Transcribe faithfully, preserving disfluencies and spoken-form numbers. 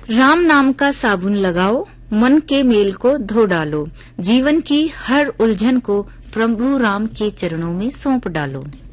राम नाम का साबुन लगाओ, मन के मेल को धो डालो, जीवन की हर उलझन को प्रभु राम के चरणों में सौंप डालो।